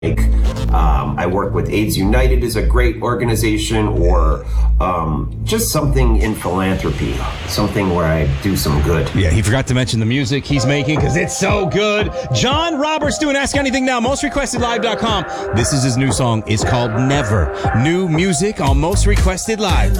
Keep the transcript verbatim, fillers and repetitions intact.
Um, I work with AIDS United is a great organization, or um, just something in philanthropy, something where I do some good. Yeah, he forgot to mention the music he's making because it's so good. John Roberts doing Ask Anything Now, most requested live dot com. This is his new song. It's called Never. New music on Most Requested Live.